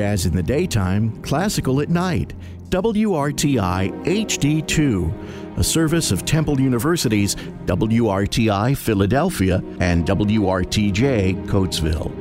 jazz in the daytime, classical at night. WRTI HD2, a service of Temple University's WRTI Philadelphia and WRTJ Coatesville.